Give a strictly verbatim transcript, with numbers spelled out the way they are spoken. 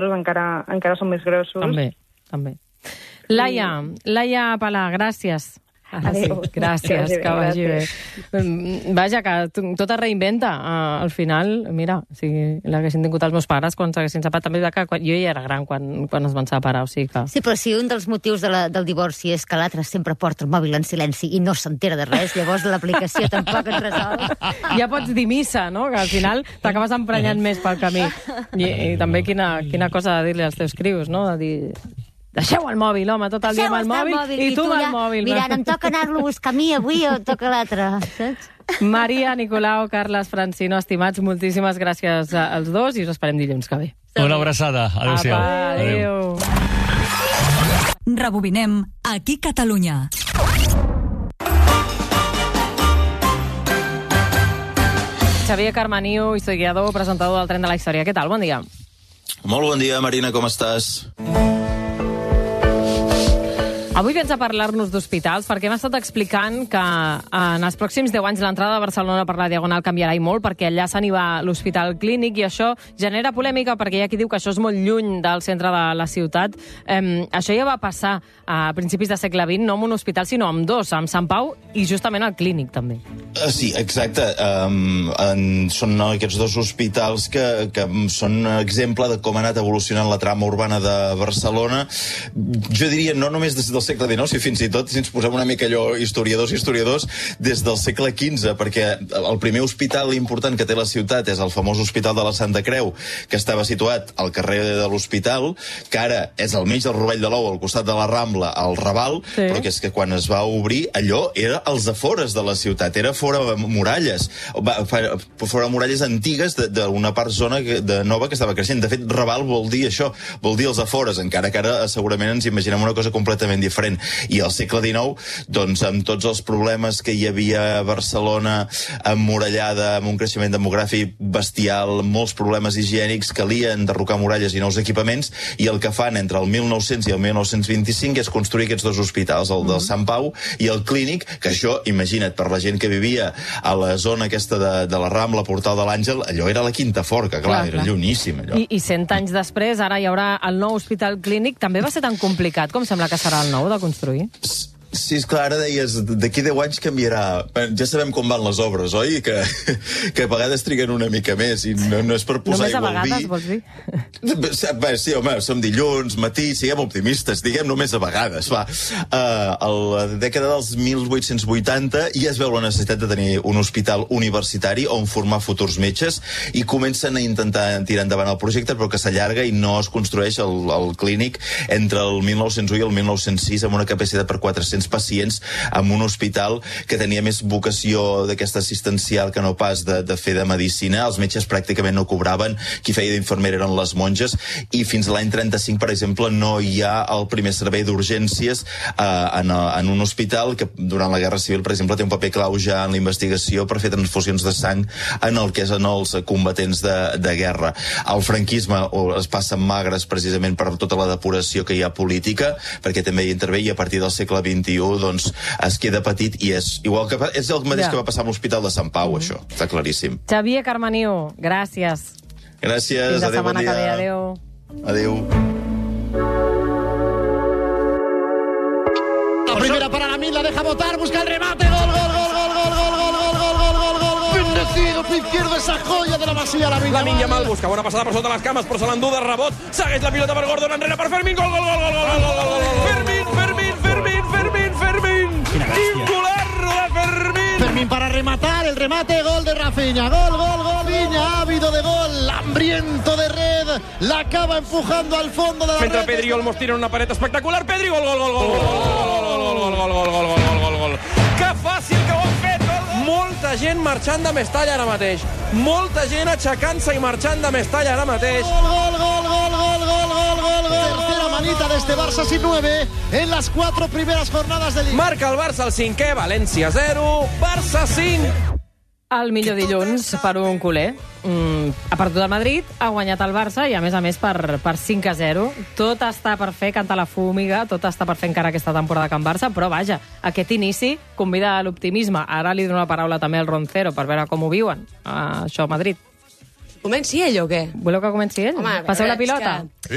encara, encara són més grossos. També, també. Laia, Laia Palà, gràcies. Ah, sí, gràcies, que vagi bé. Vaja, que tot es reinventa. Uh, al final, mira, si l'haguessin tingut els meus pares quan s'haguessin separat, també que quan, jo ja era gran quan, quan es van separar, o sigui que... Sí, però si un dels motius de la, del divorci és que l'altre sempre porta el mòbil en silenci i no s'entera de res, llavors l'aplicació tampoc et resol. Ja pots dir missa, no?, que al final t'acabes emprenyant més pel camí. I, i també quina, quina cosa de dir-li als teus crios, no?, de dir... Deixeu el mòbil, home, tot el dia amb el mòbil, mòbil i tu amb el mòbil. Mira, em toca anar-lo a buscar a mi avui o toca l'altre, saps? Maria, Nicolau, Carles, Francino, estimats, moltíssimes gràcies als dos i us esperem dilluns que ve. Una abraçada. Adéu-siau. Apa, adéu. Rebobinem aquí Catalunya. Xavier Carmaniu, historiador, presentador del Tren de la Història. Què tal? Bon dia. Molt bon dia, Marina, com estàs? Avui vens a parlar-nos d'hospitals perquè hem estat explicant que en els pròxims deu anys l'entrada de Barcelona per la Diagonal canviarà i molt perquè allà se n'hi va l'Hospital Clínic i això genera polèmica perquè hi ha qui diu que això és molt lluny del centre de la ciutat. Um, això ja va passar a principis del segle vint, no amb un hospital sinó amb dos, amb Sant Pau i justament el Clínic també. Uh, sí, exacte. Um, en, són aquests dos hospitals que, que són exemple de com ha anat evolucionant la trama urbana de Barcelona. Jo diria no només des del segle dinou, si fins i tot si ens posem una mica allò historiadors i historiadors des del segle quinze, perquè el primer hospital important que té la ciutat és el famós Hospital de la Santa Creu, que estava situat al carrer de l'Hospital, que ara és al mig del Rovell de l'Ou, al costat de la Rambla, al Raval, sí. Però que és que quan es va obrir, allò era als afores de la ciutat, era fora muralles, fora muralles antigues d'una part zona de nova que estava creixent. De fet, Raval vol dir això, vol dir els afores, encara que ara segurament ens imaginem una cosa completament diferent. I al segle dinou, doncs, amb tots els problemes que hi havia a Barcelona, emmurallada, amb un creixement demogràfic bestial, molts problemes higiènics, calia enderrocar muralles i nous equipaments, i el que fan entre el mil nou-cents i el mil nou-cents vint-i-cinc és construir aquests dos hospitals, el del Sant Pau i el Clínic, que això, imagina't, per la gent que vivia a la zona aquesta de, de la Rambla, Portal de l'Àngel, allò era la Quinta Forca, clar, clar era clar. Lluníssim, allò. I, I cent anys després, ara hi haurà el nou Hospital Clínic. També va ser tan complicat com sembla que serà el nou de construir? Sí, esclar, ara deies, d'aquí deu anys canviarà. Ja sabem com van les obres, oi? Que, que a vegades triguen una mica més, i no, no és per posar només igual vi. Només a vegades, vols dir? Bé, sí, home, som dilluns, matí, siguem optimistes, diguem només a vegades, va. Uh, a la dècada dels mil vuit-cents vuitanta ja es veu la necessitat de tenir un hospital universitari on formar futurs metges, i comencen a intentar tirar endavant el projecte, però que s'allarga i no es construeix el, el Clínic entre el mil nou-cents u i el mil nou-cents sis, amb una capacitat per quatre-cents pacients, amb un hospital que tenia més vocació d'aquesta assistencial que no pas de, de fer de medicina. Els metges pràcticament no cobraven, qui feia d'infermera eren les monges, i fins a l'any trenta-cinc, per exemple, no hi ha el primer servei d'urgències eh, en, en un hospital que durant la Guerra Civil, per exemple, té un paper clau ja en la investigació per fer transfusions de sang en el que és en els combatents de, de guerra. El franquisme es passa magres precisament per tota la depuració que hi ha política, perquè també hi intervé, i a partir del segle vint-i-u doncs es queda petit, i és igual que és el mateix ja. Que va passar amb l'Hospital de Sant Pau, mm. això, està claríssim. Xavier Carmaniu, gràcies. Gràcies, fins adéu, bon dia. Que ve, adéu. Adéu. La primera para la Min, la deja botar, busca el remate, gol, gol, gol, gol, gol, gol, gol, gol, gol, gol, gol, gol, gol, bendecido, pie izquierdo, esa joya de la Masía, la Min. La Min Yamal busca bona passada per sota les cames, però se l'endú de rebot, segueix la pilota per Gordon, enrere per Fermín, gol, gol, gol, gol, gol, gol, gol, gol, Fermín, Fermín, Fermín, Fermín, Fermín, vincularlo de Fermín. Fermín para rematar, el remate, gol de Rafinha, gol, gol, gol, Viña, ávido de gol, hambriento de red, la acaba empujando al fondo de la mentre red. Pedri Olmos tira una paret espectacular, Pedri, gol, gol, gol, gol, gol, gol, gol, gol, gol, gol, gol, gol, gol, gol. Que fàcil que ho han fet, gol. Molta gent marxant de Mestalla ara mateix, molta gent aixecant-se i marxant de Mestalla ara mateix. Gol, gol, gol, gol, gol, gol, gol, gol, gol. Tercera manita de este Barça sin nueve en las cuatro primeras jornadas de Liga. Marca el Barça el cinquè, València zero, Barça cinc. El millor dilluns per un culer. Mm, ha perdut el Madrid, ha guanyat el Barça i, a més a més, per, per cinc a zero. Tot està per fer, canta la fúmiga, tot està per fer encara aquesta temporada Can Barça, però, vaja, aquest inici convida a l'optimisme. Ara li dono la paraula també al Roncero per veure com ho viuen, uh, això a Madrid. Comenci ell o què? Voleu que comenci ell? Home, Passeu la pilota. Que...